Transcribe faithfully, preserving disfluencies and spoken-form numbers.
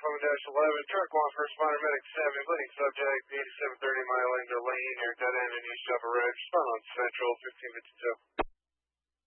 phone dash eleven, truck one, first responder, medic seven, bleeding subject, eighty-seven thirty Mile Ender Lane, near dead end in East Java Road, respond on Central, fifteen fifty-two.